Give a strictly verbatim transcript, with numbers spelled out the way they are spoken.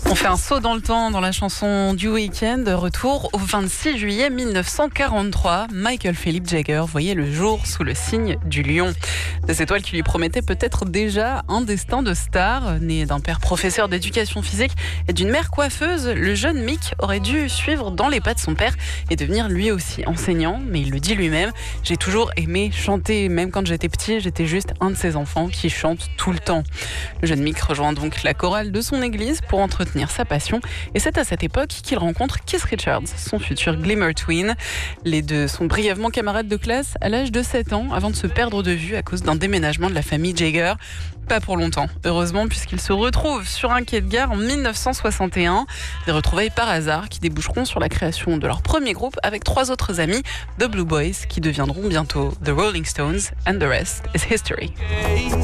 On fait un saut dans le temps dans la chanson du Weeknd. Retour au vingt-six juillet mille neuf cent quarante-trois. Michael Philip Jagger voyait le jour sous le signe du lion. Des étoiles qui lui promettaient peut-être déjà un destin de star. Né d'un père professeur d'éducation physique et d'une mère coiffeuse, le jeune Mick aurait dû suivre dans les pas de son père et devenir lui aussi enseignant. Mais il le dit lui-même, j'ai toujours aimé chanter. Même quand j'étais petit, j'étais juste un de ces enfants qui chantent tout le temps. Le jeune Mick rejoint donc la chorale de son église pour entretenir sa passion, et c'est à cette époque qu'il rencontre Keith Richards, son futur Glimmer Twin. Les deux sont brièvement camarades de classe à l'âge de sept ans avant de se perdre de vue à cause d'un déménagement de la famille Jagger. Pas pour longtemps, heureusement, puisqu'ils se retrouvent sur un quai de gare en mille neuf cent soixante et un. Des retrouvailles par hasard qui déboucheront sur la création de leur premier groupe avec trois autres amis, The Blue Boys, qui deviendront bientôt The Rolling Stones, and the rest is history.